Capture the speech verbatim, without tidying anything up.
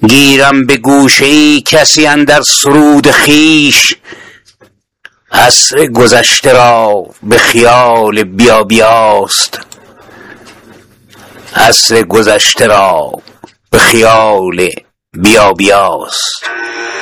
گیرم به گوشه‌ای کسی اندر سرود خویش، عصر گذشته را به خیال بیا بیاست. عصر گذشته را به خیال بیا بیاست.